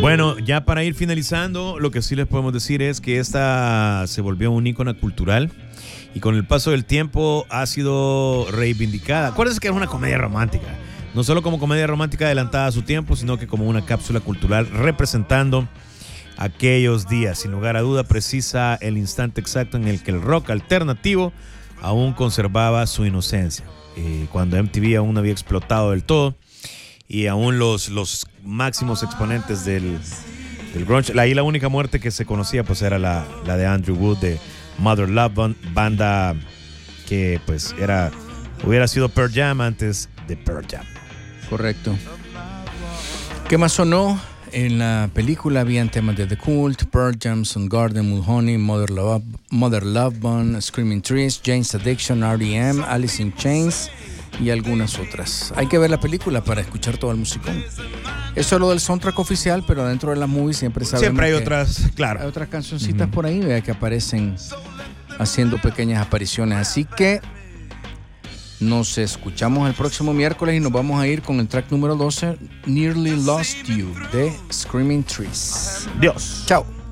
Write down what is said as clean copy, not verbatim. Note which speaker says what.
Speaker 1: Bueno, ya para ir finalizando, lo que sí les podemos decir es que esta se volvió un ícono cultural y con el paso del tiempo ha sido reivindicada. Acuérdense que es una comedia romántica, no solo como comedia romántica adelantada a su tiempo, sino que como una cápsula cultural representando aquellos días. Sin lugar a duda, precisa el instante exacto en el que el rock alternativo aún conservaba su inocencia. Cuando MTV aún no había explotado del todo y aún los máximos exponentes del grunge. Ahí la única muerte que se conocía pues era la de Andrew Wood de Mother Love Bone, banda que pues hubiera sido Pearl Jam antes de Pearl Jam.
Speaker 2: Correcto. ¿Qué más sonó? En la película habían temas de The Cult, Pearl Jam, Soundgarden, Mudhoney, Mother Love Bone, Screaming Trees, Jane's Addiction, R.E.M., Alice in Chains y algunas otras. Hay que ver la película para escuchar todo el musicón. Eso es lo del soundtrack oficial, pero dentro de la movie siempre sabemos
Speaker 1: siempre hay
Speaker 2: que
Speaker 1: otras, claro.
Speaker 2: Hay otras cancioncitas por ahí, vea, que aparecen haciendo pequeñas apariciones. Así que nos escuchamos el próximo miércoles y nos vamos a ir con el track número 12, Nearly Lost You, de Screaming Trees.
Speaker 1: Dios.
Speaker 2: Chao.